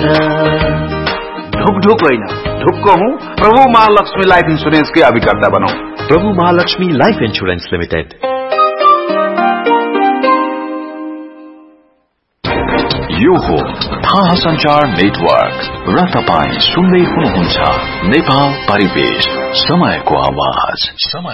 ढुक होइन ढुक्क हूँ प्रभु महालक्ष्मी लाइफ इंश्योरेंस के अभिकर्ता बनौं। प्रभु महालक्ष्मी लाइफ इंश्योरेंस लिमिटेड। यो हो थाहा संचार नेटवर्क र तपाई सुन्दै हुनुहुन्छ नेपाल परिवेश समयको आवाज।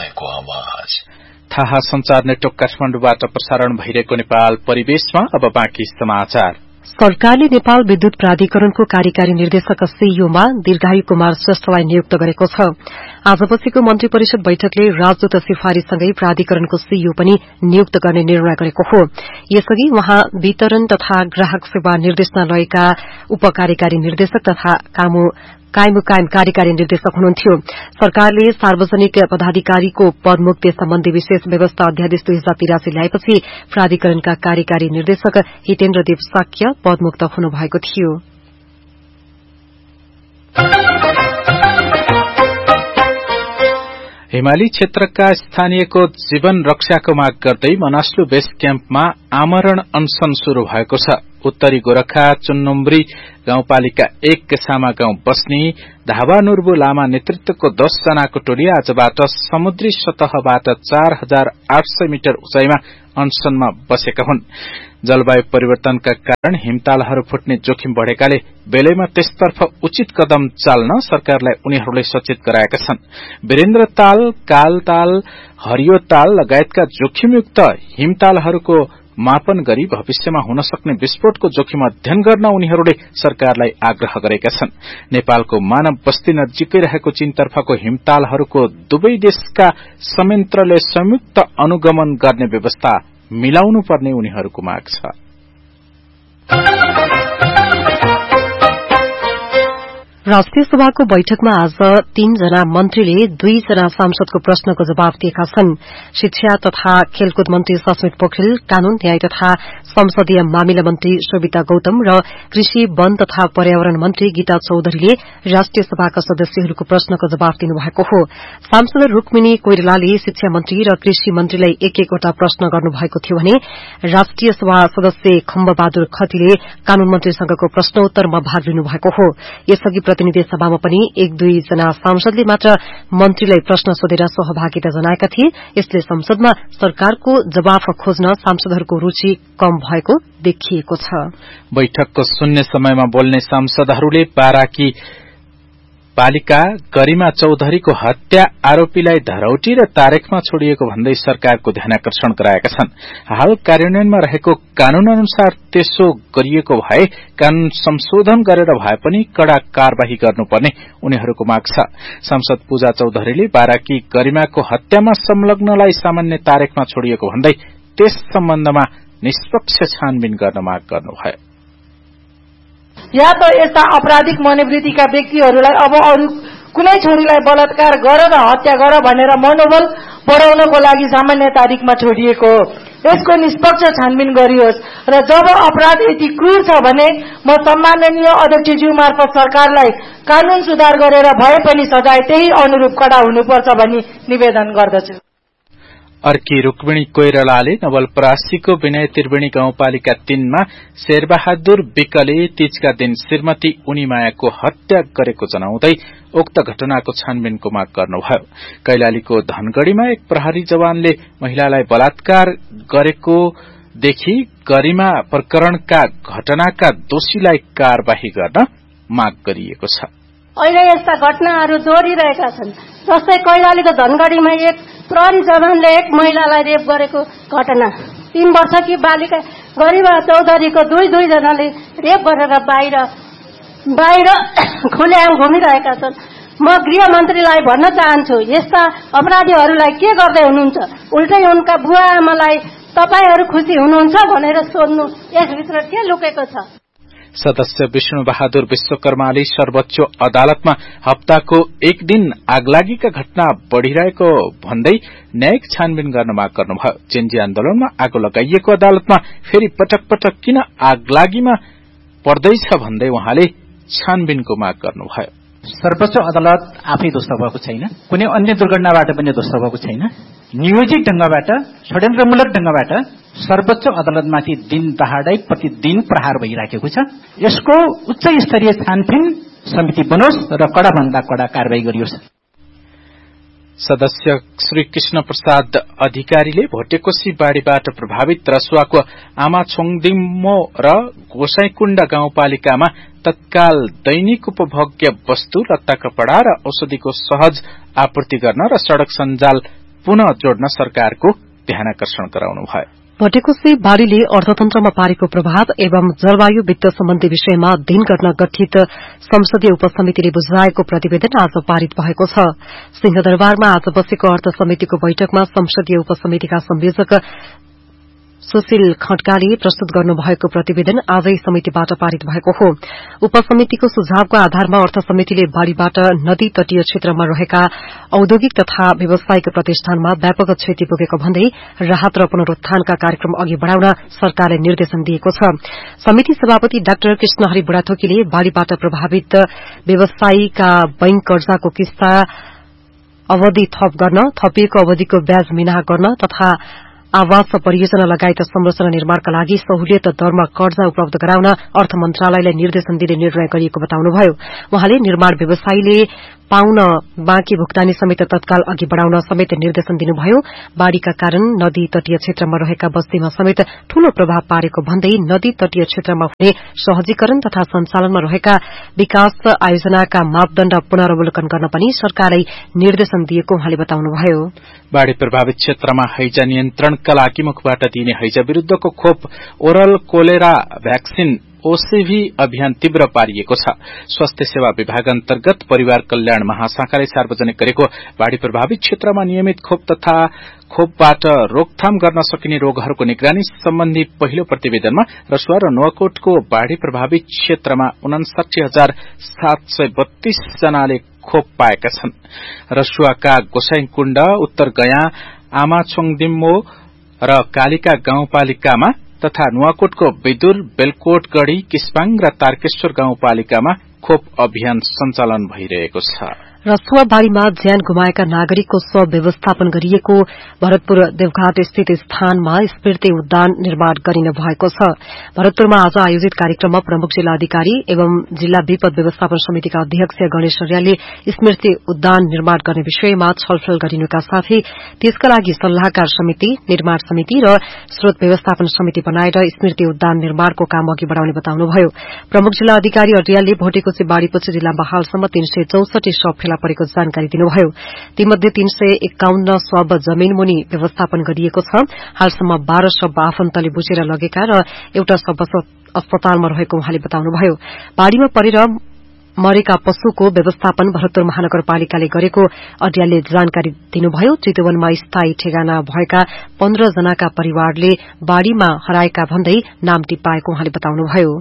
थाहा संचार नेटवर्क काठमाडौँबाट प्रसारण भइरहेको नेपाल परिवेशमा अब बाँकी समाचार। सरकारले नेपाल विद्युत प्राधिकरणको कार्यकारी निर्देशक सीईओमा दीर्घायु कुमार श्रेष्ठलाई नियुक्त गरेको छ। आज बसेको मन्त्री परिषद बैठकले राजदूत सिफारिशसँगै प्राधिकरणको सीईओ पनि नियुक्त गर्ने निर्णय गरेको हो। यसअघि उहाँ वितरण तथा ग्राहक सेवा निर्देशनालयका उपकार्यकारी निर्देशक तथा कायम कार्यकारी निर्देशक हुनुहुन्थ्यो। सरकारले सार्वजनिक पदाधिकारीको पदमुक्ति सम्बन्धी विशेष व्यवस्था अध्यादेश 2083 ल्याएपछि प्राधिकरणका कार्यकारी निर्देशक हितेन्द्र देव साक्य पदमुक्त हुनुभएको थियो। हिमाली क्षेत्रका स्थानीयको जीवन रक्षाको माग गर्दै मनास्लु बेस क्याम्पमा आमरण अनशन शुरू भएको छ। उत्तरी गोरखा चुन्नुम्ब्री गाउँपालिका 1 सामा गाउँ बस्ने धावा नुर्बु लामा नेतृत्वको 10 जनाको टोली आजबाट समुद्री सतहबाट 4800 मिटर उचाइमा अनशनमा बसेका हुन्। जलवायु परिवर्तनका कारण हिमतालहरू फुट्ने जोखिम बढ़ेकाले बेलैमा त्यसतर्फ उचित कदम चाल्न सरकारलाई उनीहरूले सचेत गराएका छन्। वीरेन्द्र ताल, काल ताल, हरियो ताल लगायतका जोखिमयुक्त हिमतालहरूको मापन गरी भविष्यमा हुन सक्ने विस्फोटको जोखिम अध्ययन गर्न उनीहरूले सरकारलाई आग्रह गरेका छन्। नेपालको मानव बस्ती नजिकै रहेको चीनतर्फको हिमतालहरूको दुवै देशका संयन्त्रले संयुक्त अनुगमन गर्ने व्यवस्था मिलाउनु पर्ने उनीहरूको माग छ। राष्ट्रिय सभाको बैठकमा आज 3 जना मन्त्रीले 2 जना सांसदको प्रश्नको जवाब दिएका छन्। शिक्षा तथा खेलकुद मन्त्री सस्मित पोखरेल, कानून न्याय तथा संसदीय मामिला मन्त्री शोभिता गौतम र कृषि वन तथा पर्यावरण मन्त्री गीता चौधरीले राष्ट्रिय सभाका सदस्यहरूको प्रश्नको जवाब दिनुभएको हो। सांसद रुक्मिनी कोइरालाले शिक्षा मन्त्री र कृषि मन्त्रीलाई एक-एकवटा प्रश्न गर्नुभएको थियो भने राष्ट्रिय सभा सदस्य खम्बबहादुर खतीले कानून मन्त्रीसँगको प्रश्नोत्तरमा भाग लिनुभएको हो। यसअघि प्रतिनिधि सभामा पनि 1-2 जना सांसदले मात्र मन्त्रीलाई प्रश्न सोधेर सहभागिता जनाएका थिए। यसले संसदमा सरकारको जवाफ खोज्न सांसदहरूको रुचि कम भएको देखिएको छ। बैठकको शून्य समयमा बोल्ने सांसदहरूले बाराकी बालिका गरिमा चौधरीको हत्या आरोपीलाई धरौटी र तारेखमा छोडिएको भन्दै सरकारको ध्यानाकर्षण गराएका छन्। हाल कार्यान्वयनमा रहेको कानून अनुसार त्यसो गरिएको भए कानून संशोधन गरेर भए पनि कड़ा कार्यवाही गर्नुपर्ने उनीहरूको माग छ। सांसद पूजा चौधरीले बाराकी गरिमाको हत्यामा संलग्नलाई सामान्य तारेखमा छोडिएको भन्दै त्यस सम्बन्धमा निष्पक्ष छानबिन गर्न माग गर्नुभयो। या त यस्ता आपराधिक मनोवृत्तिका व्यक्तिहरूलाई अब अरू कुनै छोरीलाई बलात्कार गर र हत्या गर भनेर मनोबल बढाउनको लागि सामान्य तारिखमा छोडिएको हो। यसको निष्पक्ष छानबिन गरियोस् र जब अपराध यति क्रूर छ भने म सम्माननीय अध्यक्षज्यू मार्फत सरकारलाई कानून सुधार गरेर भए पनि सजाय त्यही अनुरूप कडा हुनुपर्छ भनी निवेदन गर्दछु। अर्की रुक्मिणी कोइरालाले नवलपरासीको विनय त्रिवेणी गाउँपालिका 3 मा शेरबहादुर विकले तीजका दिन श्रीमती उनीमायाको हत्या गरेको जनाउँदै उक्त घटनाको छानबिनको माग गर्नुभयो। कैलालीको धनगढ़ीमा एक प्रहरी जवानले महिलालाई बलात्कार गरेको देखि गरिमा प्रकरणका घटनाका दोषीलाई कार्यवाही गर्न माग गरिएको छ। अहिले यस्ता घटनाहरू जोडिरहेका छन्। जस्तै कैलालीको धनगढ़ीमा एक प्रहरी जवानले एक महिलालाई रेप गरेको घटना, 3 वर्षकी बालिका गरिमा चौधरीको 2 जनाले रेप गरेर बाहिर खुलेआम घुमिरहेका छन्। म गृह मन्त्रीलाई भन्न चाहन्छु, यस्ता अपराधीहरूलाई के गर्दै हुनुहुन्छ? उल्टै उनका बुवा आमालाई तपाईहरू खुसी हुनुहुन्छ भनेर सोध्नु, यसभित्र के लुकेको छ? सदस्य विष्णु बहादुर विश्वकर्माले सर्वोच्च अदालतमा हप्ताको 1 दिन आगलागीका घटना बढ़िरहेको भन्दै न्यायिक छानबिन गर्न माग गर्नुभयो। जेन्जी आन्दोलनमा आगो लगाइएको अदालतमा फेरि पटक पटक किन आगलागीमा पर्दैछ भन्दै उहाँले छानबिनको माग गर्नुभयो। सर्वोच्च अदालत आफै ध्वस्त भएको छैन, कुनै अन्य दुर्घटनाबाट पनि ध्वस्त भएको छैन। नियोजित ढंगबाट, षड्यन्त्रमूलक ढंगबाट सर्वोच्च अदालतमाथि दिन दहाडै प्रतिदिन प्रहार भइराखेको छ। यसको उच्च स्तरीय छानबिन समिति बनोस् र कडाभन्दा कडा कारबाही गरियोस्। सदस्य श्री कृष्ण प्रसाद अधिकारीले भोटेकोशी बाढ़ीबाट प्रभावित रसुवाको आमाछोङदिमो र गोसाईकुण्ड गाउँपालिकामा तत्काल दैनिक उपभोग्य वस्तु, लत्ता कपड़ा र औषधिको सहज आपूर्ति गर्न र सड़क सञ्जाल पुनः जोड्न सरकारको ध्यानाकर्षण गराउनु भयो। भोटेकोशी बाढ़ीले अर्थतन्त्रमा पारेको प्रभाव एवं जलवायु वित्त सम्बन्धी विषयमा दिन गर्न गठित संसदीय उपसमितिले बुझाएको प्रतिवेदन आज पारित भएको छ। सिंहदरबारमा आज बसेको अर्थ समितिको बैठकमा संसदीय उपसमितिका संयोजक सुशील खड्काले प्रस्तुत गर्नुभएको प्रतिवेदन आजै समितिबाट पारित भएको हो। उपसमितिको सुझावको आधारमा अर्थ समितिले बाढ़ीबाट नदी तटीय क्षेत्रमा रहेका औद्योगिक तथा व्यावसायिक प्रतिष्ठानमा व्यापक क्षति पुगेको भन्दै राहत र पुनरुत्थानका कार्यक्रम अघि बढ़ाउन सरकारले निर्देशन दिएको छ। समिति सभापति डाक्टर कृष्णहरि बुढाथोकीले बाढ़ीबाट प्रभावित व्यवसायीका बैंक कर्जाको किस्ता अवधि थप गर्न, थपिएको अवधिको ब्याज मिनाहा गर्न तथा आवास परियोजना लगायत संरचना निर्माणका लागि सहुलियत दरमा कर्जा उपलब्ध गराउन अर्थ मन्त्रालयलाई निर्देशन दिने निर्णय गरिएको बताउनुभयो। उहाँले निर्माण व्यवसायीले पाउन बाँकी भुक्तानी समेत तत्काल अघि बढ़ाउन समेत निर्देशन दिनुभयो। बाढ़ीका कारण नदी तटीय क्षेत्रमा रहेका बस्तीमा समेत ठूलो प्रभाव पारेको भन्दै नदी तटीय क्षेत्रमा हुने सहजीकरण तथा सञ्चालनमा रहेका विकास आयोजनाका मापदण्ड पुनरावलोकन गर्न पनि सरकारलाई निर्देशन दिएको उहाँले बताउनुभयो। बाढ़ी प्रभावित क्षेत्रमा हैजा नियन्त्रणका लागि मुखबाट दिइने हैजा विरूद्धको खोप ओरल कोलेरा भ्याक्सिन ओसीभी अभियान तीव्र पारिएको छ। स्वास्थ्य सेवा विभाग अन्तर्गत परिवार कल्याण महाशाखाले सार्वजनिक गरेको बाढ़ी प्रभावित क्षेत्रमा नियमित खोप तथा खोपबाट रोकथाम गर्न सकिने रोगहरूको निगरानी सम्बन्धी पहिलो प्रतिवेदनमा रसुवा र नुवाकोटको बाढ़ी प्रभावित क्षेत्रमा 59,732 जनाले खोप पाएका छन्। रसुवाका गोसाईकुण्ड, उत्तर गया, आमाछोङदिमो र कालिका गाउँपालिकामा तथा नुवाकोटको विदुर, बेलकोटगढ़ी, किस्पाङ र तारकेश्वर गाउँपालिकामा खोप अभियान सञ्चालन भइरहेको छ। रसुवा बाढ़ीमा ज्यान गुमाएका नागरिकको शव व्यवस्थापन गरिएको भरतपुर देवघाट स्थित स्थानमा स्मृति उद्यान निर्माण गरिने भएको छ। भरतपुरमा आज आयोजित कार्यक्रममा प्रमुख जिल्ला अधिकारी एवं जिल्ला विपद व्यवस्थापन समितिका अध्यक्ष गणेश अर्यालले स्मृति उद्यान निर्माण गर्ने विषयमा छलफल गरिनुका साथै त्यसका लागि सल्लाहकार समिति, निर्माण समिति र स्रोत व्यवस्थापन समिति बनाएर स्मृति उद्यान निर्माणको काम अघि बढ़ाउने बताउनुभयो। प्रमुख जिल्ला अधिकारी अर्यालले भोटेकोशी बाढ़ीपछि जिल्लामा हालसम्म 364 शव फेला परेको जानकारी दिनुभयो। तीमध्ये 351 शव जमीन मुनि व्यवस्थापन गरिएको छ। हालसम्म 12 शव आफन्तले बुझेर लगेका र एउटा शव अस्पतालमा रहेको उहाँले बताउनुभयो। बाढ़ीमा परेर मरेका पशुको व्यवस्थापन भरतपुर महानगरपालिकाले गरेको अर्यालले जानकारी दिनुभयो। चितवनमा स्थायी ठेगाना भएका 15 जनाका परिवारले बाढ़ीमा हराएका भन्दै नाम टिपाएको उहाँले बताउनुभयो।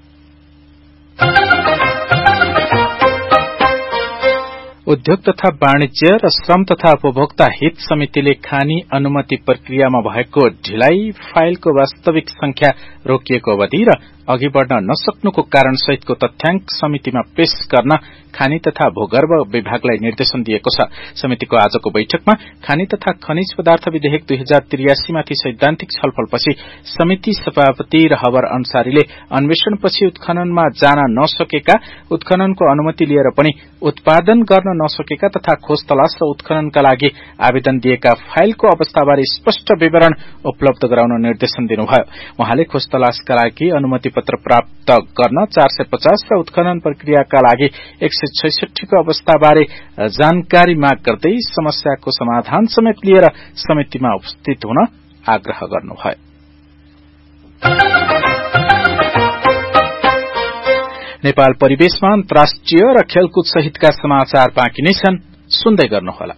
उद्योग तथा वाणिज्य र श्रम तथा उपभोक्ता हित समितिले खानी अनुमति प्रक्रियामा भएको ढिलाइ, फाइलको वास्तविक संख्या, रोकिएको अवधि र अघि बढ़न नसक्नुको कारण सहितको तथ्याङ्क समितिमा पेश गर्न खानी तथा भूगर्भ विभागलाई निर्देशन दिएको छ। समितिको आजको बैठकमा खानी तथा खनिज पदार्थ विधेयक 2083 माथि सैद्धान्तिक छलफलपछि समिति सभापति रहबर अन्सारीले अन्वेषणपछि उत्खननमा जान नसकेका, उत्खननको अनुमति लिएर पनि उत्पादन गर्न नसकेका तथा खोज तलास र उत्खननका लागि आवेदन दिएका फाइलको अवस्थाबारे स्पष्ट विवरण उपलब्ध गराउन निर्देशन दिनुभयो। उहाँले खोज तलासका लागि अनुमति पत्र प्राप्त गर्न 450 र उत्खनन प्रक्रियाका लागि 166 को अवस्थाबारे जानकारी माग गर्दै समस्याको समाधान समेत लिएर समितिमा उपस्थित हुन आग्रह गर्नुभयो। नेपाल परिवेशमा अन्तर्राष्ट्रिय र खेलकुद सहितका समाचार बाँकी नै छन्, सुन्दै गर्नुहोला।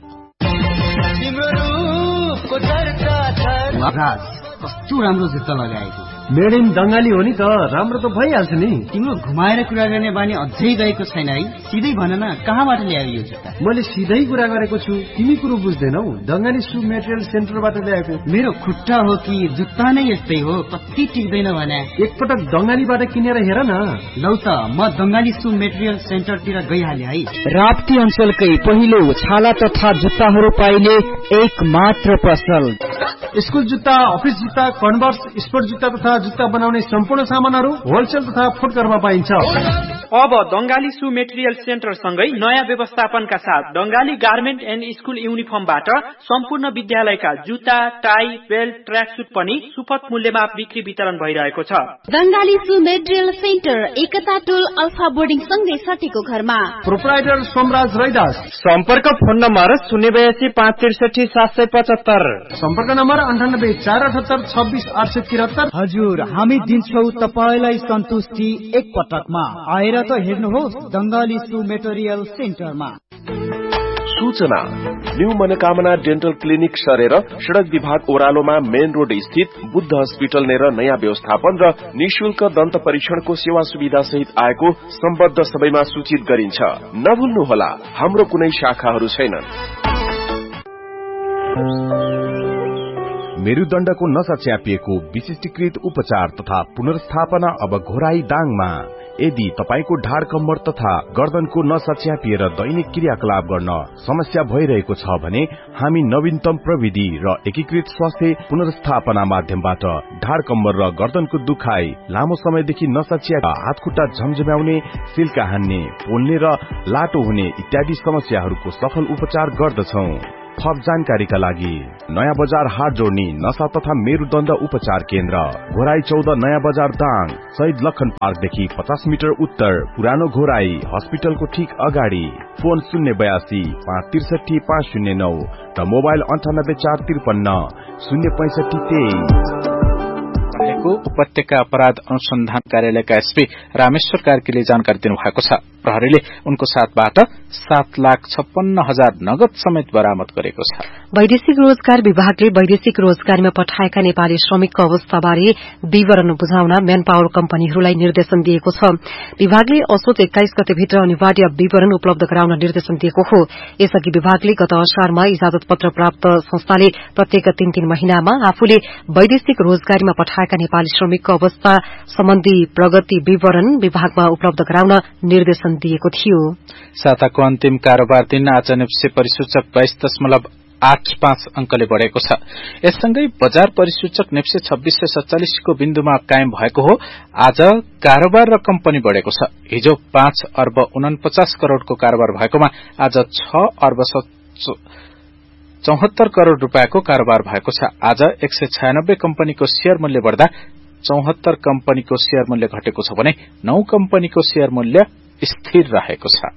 कस्तो राम्रो जुत्ता लगाएको, मेड इन दंगाली हो नि त, राम्रो त भइहाल्छ नि। तिम्रो घुमाएर कुरा गर्ने बानी अझै गएको छैन है। सिधै भन न, कहाँबाट ल्यायो यो जुत्ता? मैले सिधै कुरा गरेको छु, तिमी कुरो बुझ्दैनौ। दंगाली सु मेटेरियल सेन्टरबाट ल्याएको। मेरो खुट्टा हो कि जुत्ता नै यस्तै हो, कति टिक्दैन भने। एकपटक दंगालीबाट किनेर हेर न। लौ त, म दंगाली सु मेटेरियल सेन्टरतिर गइहाले है। राप्ती अञ्चलकै पहिलो छाला तथा जुत्ताहरू पाइने एक मात्र पसल। स्कुल जुत्ता, अफिस जुत्ता, कन्भर्स, स्पोर्ट जुत्ता तथा जुत्ता बनाउने सम्पूर्ण सामानहरू होलसेल तथा फुटकरमा पाइन्छ। अब दंगाली सु मेटेरियल सेन्टर सँगै नयाँ व्यवस्थापनका साथ दंगाली गार्मेन्ट एन्ड स्कुल युनिफर्मबाट सम्पूर्ण विद्यालयका जुत्ता, टाई, बेल्ट, ट्र्याक सुट पनि सुपथ मूल्यमा बिक्री वितरण भइरहेको छ। दंगाली सु मेटेरियल सेन्टर एकता टोल अल्फा बोर्डिङ सँगै सटीको घरमा। प्रोप्राइटर सोमराज रैदास। सम्पर्क फोन नम्बर 082 563 775। सम्पर्क नम्बर 98 478 26 873। हजुर, हामी दिन्छौ तपाईलाई सन्तुष्टि एक पटकमा। आएर त हेर्नुहोस् दंगाली सु मेटेरियल सेन्टरमा। सूचना, न्यू मनोकामना डेन्टल क्लिनिक सरेर सड़क विभाग ओह्रालोमा मेन रोड स्थित बुद्ध हस्पिटल नेर नयाँ व्यवस्थापन र निशुल्क दन्त परीक्षणको सेवा सुविधा सहित आएको सम्बद्ध सबैमा सूचित गरिन्छ। नभुल्नुहोला, हाम्रो कुनै शाखाहरू छैनन्। मेरुदण्डको नसा च्यापिएको विशिष्टीकृत उपचार तथा पुनर्स्थापना अब घोराई दाङमा। यदि तपाईको ढाड कम्मर तथा गर्दनको नसा च्यापिएर दैनिक क्रियाकलाप गर्न समस्या भइरहेको छ भने हामी नवीनतम प्रविधि र एकीकृत स्वास्थ्य पुनर्स्थापना माध्यमबाट ढाड कम्मर र गर्दनको दुखाइ, लामो समयदेखि नसा च्याप, हातखुट्टा झमझम्याउने, सिल्का हान्ने, पोल्ने र लाटो हुने इत्यादि समस्याहरूको सफल उपचार गर्दछौं। थप जानकारीका लागि नयाँ बजार हाट जोड्ने नशा तथा मेरुदण्ड उपचार केन्द्र, घोराई 14 नयाँ बजार दाङ, शहीद लखन पार्कदेखि 50 मिटर उत्तर, पुरानो घोराई हस्पिटलको ठीक अगाडि। फोन 082 563 509 र मोबाइल 98 453 065 रहेको उपत्यका अपराध अनुसन्धान कार्यालयका एसपी रामेश्वर कार्कीले जानकारी दिनुभएको छ। प्रहरीले उनको साथबाट 7,56,000 नगद समेत बरामद गरेको छ। वैदेशिक रोजगार विभागले वैदेशिक रोजगारीमा पठाएका नेपाली श्रमिकको अवस्थाबारे विवरण बुझाउन म्यान पावर कम्पनीहरूलाई निर्देशन दिएको छ। विभागले असोज 21 गतेभित्र अनिवार्य विवरण उपलब्ध गराउन निर्देशन दिएको हो। यसअघि विभागले गत असारमा इजाजत पत्र प्राप्त संस्थाले प्रत्येक 3 महिनामा आफूले वैदेशिक रोजगारीमा पठाएका नेपाली श्रमिकको अवस्था सम्बन्धी प्रगति विवरण विभागमा उपलब्ध गराउन निर्देशन दिएको थियो। साताको अन्तिम कारोबार दिन आज नेप्से परिसूचक 22.85 अंकले बढ़ेको छ। यससँगै बजार परिसूचक नेप्से 2647 को बिन्दुमा कायम भएको हो। आज कारोबार रकम पनि बढ़ेको छ। हिजो 5 अर्ब 49 करोड़को कारोबार भएकोमा आज 6 अर्ब 74 करोड़ रूपियाँको कारोबार भएको छ। आज 196 कम्पनीको शेयर मूल्य बढ़दा 74 कम्पनीको शेयर मूल्य घटेको छ भने 9 कम्पनीको शेयर मूल्य स्थिर रहेको छ।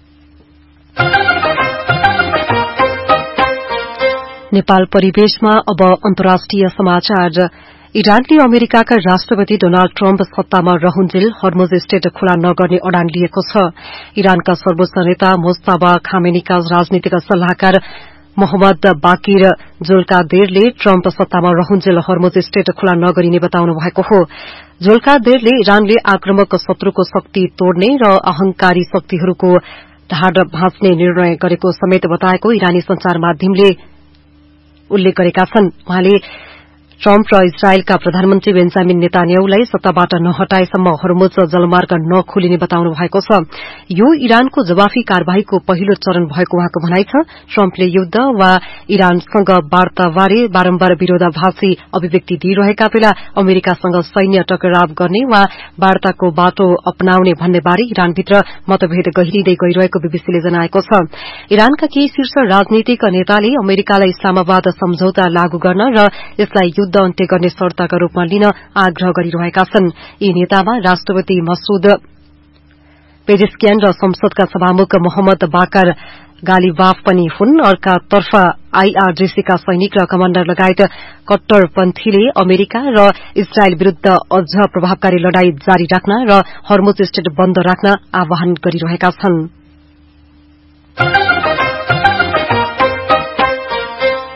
नेपाल परिवेशमा अब अन्तर्राष्ट्रिय समाचार। इरानले अमेरिकाका राष्ट्रपति डोनाल्ड ट्रम्प सत्तामा रहुन्जेल हर्मुज स्ट्रेट खुला नगर्ने अडान लिएको छ। इरानका सर्वोच्च नेता मोज्तबा खामेनीका राजनीतिक सल्लाहकार मोहम्मद बाकिर जोल्कादेरले ट्रम्प सत्तामा रहुन्जेल हर्मुज स्ट्रेट खुला नगरिने बताउनु भएको हो। जोल्कादेरले इरानले आक्रमक शत्रुको शक्ति तोड्ने र अहंकारी शक्तिहरूको ढाड भाँच्ने निर्णय गरेको समेत बताएको इरानी संचार माध्यमले उल्लेख गरेका छन्। उहाँले ट्रम्प र इजरायलका प्रधानमन्त्री बेन्जामिन नेतान्याहुलाई सत्ताबाट नहटाएसम्म हर्मुज जलमार्ग नखोलिने बताउनु भएको छ। यो इरानको जवाफी कार्यवाहीको पहिलो चरण भएको उहाँको भनाइ छ। ट्रम्पले युद्ध वा इरानसँग वार्ताबारे बारम्बार विरोधाभासी अभिव्यक्ति दिइरहेका बेला अमेरिकासँग सैन्य टकराव गर्ने वा वार्ताको बाटो अपनाउने भन्ने बारे इरानभित्र मतभेद गहिरिँदै गइरहेको बीबीसीले जनाएको छ। इरानका केही शीर्ष राजनीतिक नेताले अमेरिकालाई इस्लामाबाद सम्झौता लागू गर्न र यसलाई युद्ध अन्त्य गर्ने शर्तका रूपमा लिन आग्रह गरिरहेका छन्। यी नेतामा राष्ट्रपति मसूद पेजेस्कियान र संसदका सभामुख मोहम्मद बाकर गालिबाफ पनि हुन्। अर्कातर्फ आईआरजीसीका सैनिक र कमाण्डर लगायत कट्टरपन्थीले अमेरिका र इजरायल विरूद्ध अझ प्रभावकारी लड़ाई जारी राख्न र हर्मुज स्ट्रेट बन्द राख्न आह्वान गरिरहेका छन्।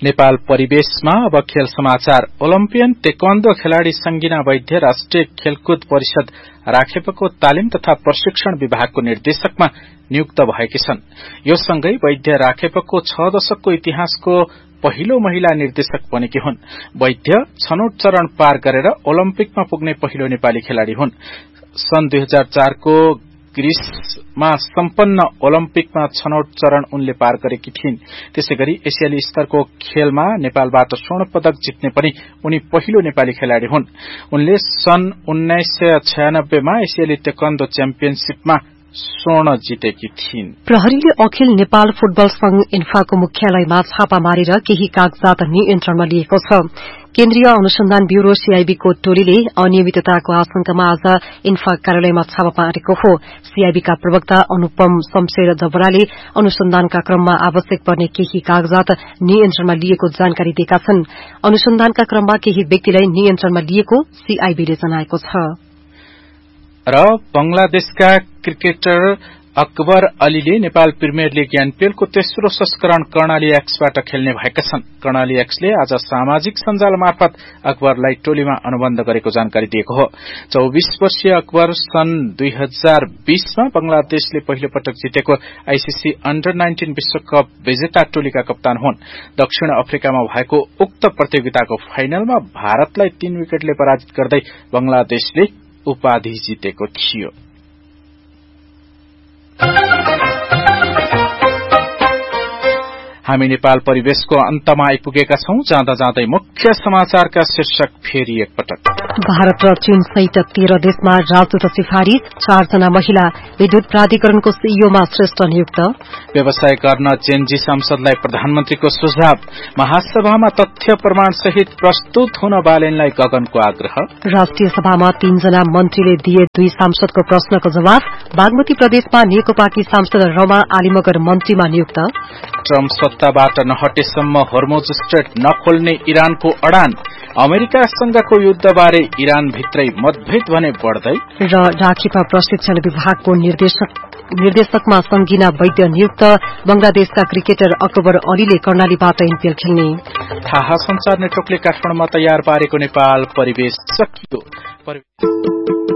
नेपाल परिवेशमा अब खेल समाचार। ओलम्पियन टेक्वान्डो खेलाड़ी संगीना वैद्य राष्ट्रिय खेलकुद परिषद राखेपको तालिम तथा प्रशिक्षण विभागको निर्देशकमा नियुक्त भएकी छन्। यो सँगै वैद्य राखेपको 6 दशकको इतिहासको पहिलो महिला निर्देशक बनेकी हुन्। वैद्य छनौट चरण पार गरेर ओलम्पिकमा पुग्ने पहिलो नेपाली खेलाड़ी हुन्। सन् 2004 को ग्रीसमा सम्पन्न ओलम्पिकमा छनौट चरण उनले पार गरेकी थिइन्। त्यसैगरी एसियाली स्तरको खेलमा नेपालबाट स्वर्ण पदक जित्ने पनि उनी पहिलो नेपाली खेलाड़ी हुन्। उनले सन् 1996 मा एसियाली टेक्वान्डो च्याम्पियनशीपमा स्वर्ण जितेकी थिइन्। प्रहरीले अखिल नेपाल फुटबल संघ इन्फाको मुख्यालयमा छापा मारेर केही कागजात नियन्त्रणमा लिएको छ। केन्द्रीय अनुसन्धान ब्यूरो सीआईबीको टोलीले अनियमितताको आशंकामा आज इन्फा कार्यालयमा छापा मारेको हो। सीआईबीका प्रवक्ता अनुपम शमशेर जबराले अनुसन्धानका क्रममा आवश्यक पर्ने केही कागजात नियन्त्रणमा लिएको जानकारी दिएका छन्। अनुसन्धानका क्रममा केही व्यक्तिलाई नियन्त्रणमा लिएको सीआईबीले जनाएको छ। र बंगलादेशका cricketer Akbar अलीले Nepal premier league एनपीएलको तेस्रो संस्करण कर्णाली एक्सबाट खेल्ने भएका छन्। कर्णाली एक्सले आज सामाजिक सञ्जाल मार्फत अकबरलाई टोलीमा अनुबन्ध गरेको जानकारी दिएको हो। 24 वर्षीय अकबर सन् 2020 मा बंगलादेशले पहिलो पटक जितेको आईसीसी अन्डर-19 विश्वकप विजेता टोलीका कप्तान हुन्। दक्षिण अफ्रिकामा भएको उक्त प्रतियोगिताको फाइनलमा भारतलाई 3 विकेटले पराजित गर्दै बंगलादेशले उपाधि जितेको थियो। हामी नेपाल परिवेशको अन्तमा आइपुगेका छौं। जाँदा जाँदै मुख्य समाचारका शीर्षक फेरि एकपटक। भारत र चीन सहित 13 देशमा राजदूत सिफारिश। 4 जना महिला विद्युत प्राधिकरणको सीईओमा श्रेष्ठ नियुक्त। व्यवसाय गर्न जेनजी सांसदलाई प्रधानमन्त्रीको सुझाव। महासभामा तथ्य प्रमाण सहित प्रस्तुत हुन बालेनलाई गगनको आग्रह। राष्ट्रिय सभामा 3 जना मन्त्रीले दिए 2 सांसदको प्रश्नको जवाब। बागमती प्रदेशमा नेकपाकी सांसद रमा आलिमगर मन्त्रीमा नियुक्त। ट्रम्प सत्ताबाट नहटेसम्म होर्मुज स्ट्रेट नखोल्ने इरानको अडान। अमेरिकासँगको युद्धबारे इरानभित्रै मतभेद भने बढ्दै। र राखेपा प्रशिक्षण विभागको निर्देशकमा संगीना वैद्य नियुक्त। बंगलादेशका क्रिकेटर अकबर अलीले कर्णालीबाट एनपीएल खेल्ने। थाहा संचार नेटवर्कले काठमाडौँमा तयार पारेको नेपाल परिवेश सकियो।